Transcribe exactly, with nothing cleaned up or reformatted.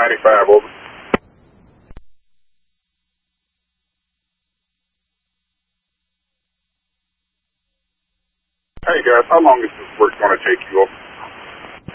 ninety-five, over. Hey guys, how long is this work going to take you? Over?